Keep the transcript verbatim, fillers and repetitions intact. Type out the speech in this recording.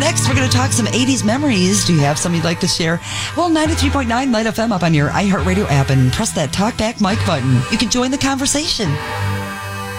next, we're going to talk some eighties memories. Do you have some you'd like to share? Well, ninety-three point nine Light F M up on your iHeartRadio app and press that talk back mic button. You can join the conversation.